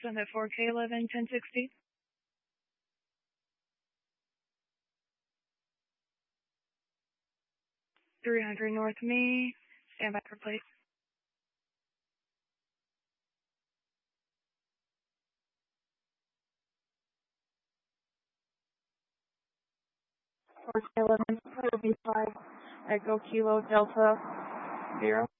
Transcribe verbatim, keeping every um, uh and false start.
one at four K eleven ten sixty. three hundred North Me, stand by for plate. four K eleven, four B five, Echo Kilo Delta, zero.